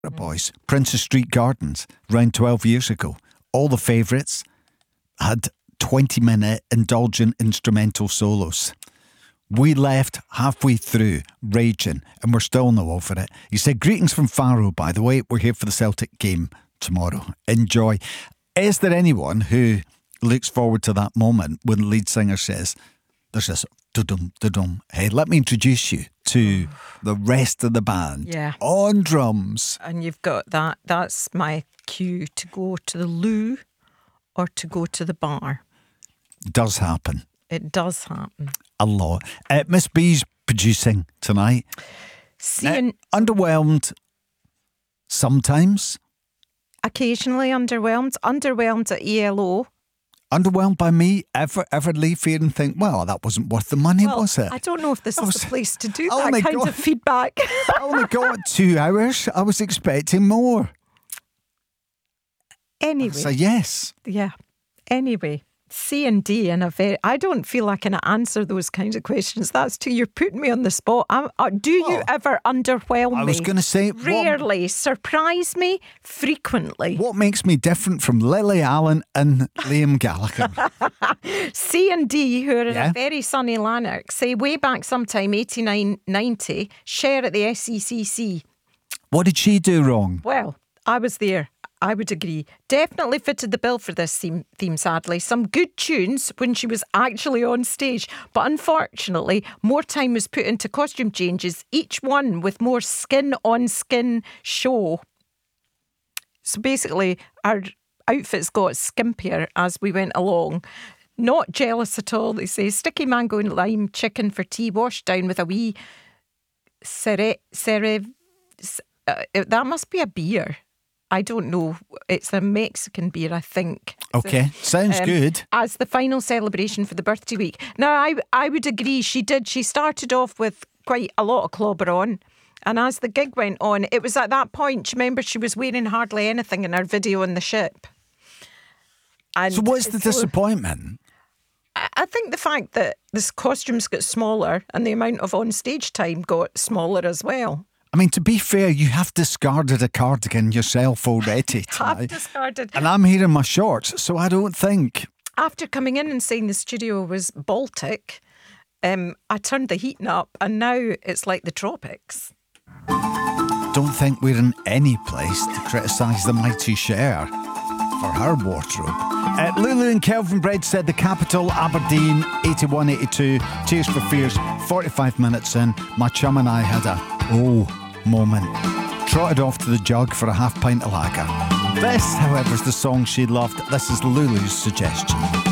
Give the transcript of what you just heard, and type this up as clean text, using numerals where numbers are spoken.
Boys, Princess Street Gardens, around 12 years ago. All the favourites had 20-minute indulgent instrumental solos. We left halfway through, raging, and we're still no over it. He said, greetings from Faro, by the way. We're here for the Celtic game tomorrow. Enjoy. Is there anyone who looks forward to that moment when the lead singer says, there's this dum dum? Hey, let me introduce you to the rest of the band. Yeah. On drums. And you've got that. That's my cue to go to the loo or to go to the bar. Does happen. It does happen. A lot. Miss B's producing tonight. Underwhelmed sometimes. Occasionally underwhelmed. Underwhelmed at ELO. Underwhelmed by me? Ever leave here and think, well, that wasn't worth the money, was it? I don't know if this is the place to do that kind of feedback. I only got 2 hours. I was expecting more. Anyway. So yes. Yeah. Anyway. C and D I don't feel I can answer those kinds of questions. That's too. You're putting me on the spot. Do you ever underwhelm me? I was going to say rarely, surprise me frequently. What makes me different from Lily Allen and Liam Gallagher? C and D, who are in a very sunny Lanark, say way back sometime 89-90, Cher at the SECC. What did she do wrong? Well, I was there. I would agree. Definitely fitted the bill for this theme, sadly. Some good tunes when she was actually on stage. But unfortunately, more time was put into costume changes, each one with more skin-on-skin show. So basically, our outfits got skimpier as we went along. Not jealous at all, they say. Sticky mango and lime chicken for tea, washed down with a wee that must be a beer. I don't know. It's a Mexican beer, I think. Okay, sounds good. As the final celebration for the birthday week. Now, I would agree she did. She started off with quite a lot of clobber on. And as the gig went on, it was at that point, do you remember she was wearing hardly anything in her video on the ship? And so what's the disappointment? I think the fact that this costumes got smaller and the amount of on-stage time got smaller as well. I mean, to be fair, you have discarded a cardigan yourself already tonight. I've discarded. And I'm here in my shorts, so I don't think... After coming in and saying the studio was Baltic, I turned the heating up and now it's like the tropics. Don't think we're in any place to criticise the mighty Cher for her wardrobe. Lulu and Kelvin Bread said the capital, Aberdeen, 81-82. Tears for Fears, 45 minutes in. My chum and I had a moment. Trotted off to the jug for a half pint of lager. This, however, is the song she loved. This is Lulu's suggestion.